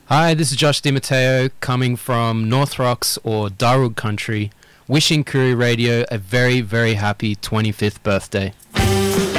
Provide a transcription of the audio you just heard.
Hi, this is Josh DiMatteo coming from North Rocks or Darug country, wishing Kuri Radio a very, very happy 25th birthday.